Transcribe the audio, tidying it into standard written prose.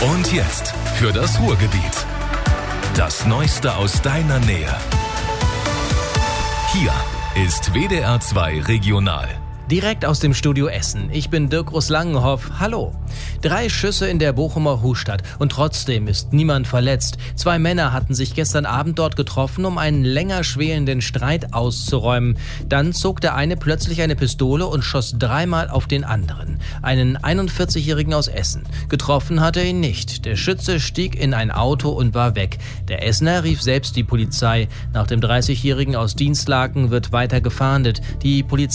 Und jetzt für das Ruhrgebiet. Das Neueste aus deiner Nähe. Hier ist WDR 2 Regional. Direkt aus dem Studio Essen. Ich bin Dirk Langenhoff. Hallo. 3 Schüsse in der Bochumer Hustadt und trotzdem ist niemand verletzt. 2 Männer hatten sich gestern Abend dort getroffen, um einen länger schwelenden Streit auszuräumen. Dann zog der eine plötzlich eine Pistole und schoss 3-mal auf den anderen. Einen 41-Jährigen aus Essen. Getroffen hat er ihn nicht. Der Schütze stieg in ein Auto und war weg. Der Essener rief selbst die Polizei. Nach dem 30-Jährigen aus Dienstlaken wird weiter gefahndet. Die Polizei